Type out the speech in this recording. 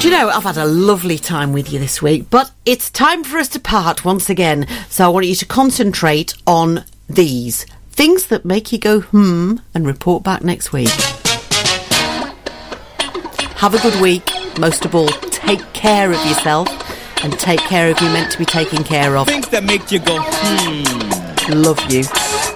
Do you know, I've had a lovely time with you this week, but it's time for us to part once again. So I want you to concentrate on these things that make you go, and report back next week. Have a good week. Most of all, take care of yourself and take care of you meant to be taken care of. Things that make you go, Love you.